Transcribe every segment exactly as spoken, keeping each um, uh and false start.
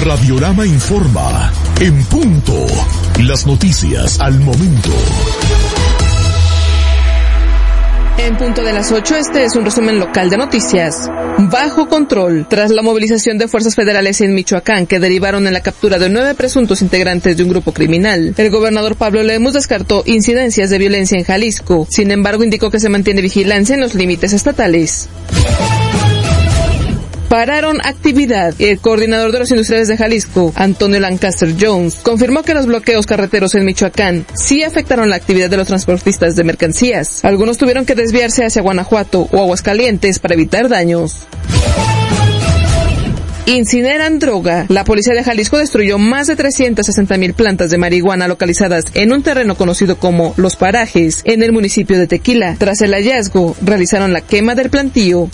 Radiorama informa. En punto. Las noticias al momento. En punto de las ocho, este es un resumen local de noticias. Bajo control. Tras la movilización de fuerzas federales en Michoacán que derivaron en la captura de nueve presuntos integrantes de un grupo criminal, el gobernador Pablo Lemus descartó incidencias de violencia en Jalisco. Sin embargo, indicó que se mantiene vigilancia en los límites estatales. Pararon actividad. El coordinador de los industriales de Jalisco, Antonio Lancaster Jones, confirmó que los bloqueos carreteros en Michoacán sí afectaron la actividad de los transportistas de mercancías. Algunos tuvieron que desviarse hacia Guanajuato o Aguascalientes para evitar daños. Incineran droga. La policía de Jalisco destruyó más de trescientas sesenta mil plantas de marihuana localizadas en un terreno conocido como Los Parajes, en el municipio de Tequila. Tras el hallazgo, realizaron la quema del plantío.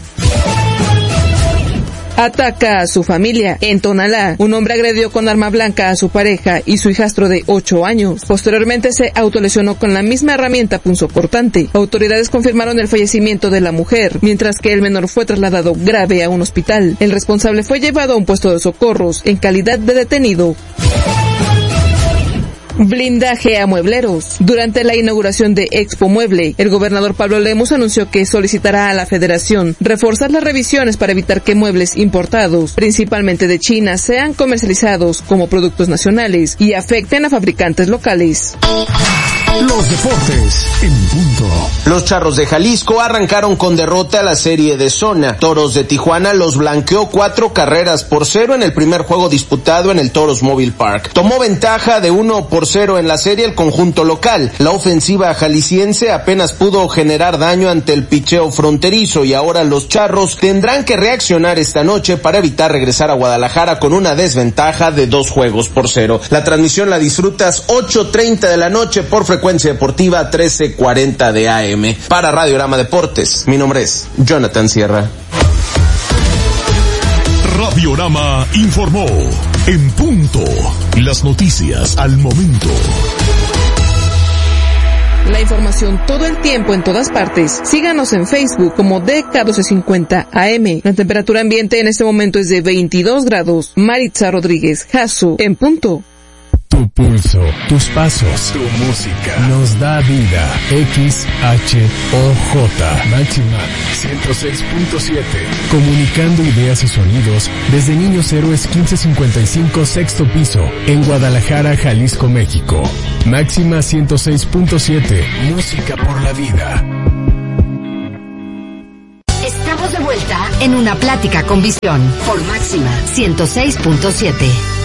Ataca a su familia. En Tonalá, un hombre agredió con arma blanca a su pareja y su hijastro de ocho años. Posteriormente se autolesionó con la misma herramienta punzocortante. Autoridades confirmaron el fallecimiento de la mujer, mientras que el menor fue trasladado grave a un hospital. El responsable fue llevado a un puesto de socorros en calidad de detenido. Blindaje a muebleros. Durante la inauguración de Expo Mueble, el gobernador Pablo Lemus anunció que solicitará a la Federación reforzar las revisiones para evitar que muebles importados, principalmente de China, sean comercializados como productos nacionales y afecten a fabricantes locales. Los deportes en punto. Los Charros de Jalisco arrancaron con derrota a la serie de zona. Toros de Tijuana los blanqueó cuatro carreras por cero en el primer juego disputado en el Toros Mobile Park. Tomó ventaja de uno por cero en la serie el conjunto local. La ofensiva jalisciense apenas pudo generar daño ante el picheo fronterizo y ahora los Charros tendrán que reaccionar esta noche para evitar regresar a Guadalajara con una desventaja de dos juegos por cero. La transmisión la disfrutas ocho treinta de la noche por frecuencia deportiva trece cuarenta de A M. Para Radiorama Deportes, mi nombre es Jonathan Sierra. Radiorama informó. En punto. Las noticias al momento. La información todo el tiempo en todas partes. Síganos en Facebook como D K doce cincuenta A M. La temperatura ambiente en este momento es de veintidós grados. Maritza Rodríguez, Jasso, en punto. Tu pulso, tus pasos, tu música nos da vida. X H O J Máxima ciento seis punto siete. Comunicando ideas y sonidos desde Niños Héroes quince cincuenta y cinco sexto piso en Guadalajara, Jalisco, México. Máxima ciento seis punto siete. Música por la vida. Estamos de vuelta en Una Plática con Visión por Máxima ciento seis punto siete.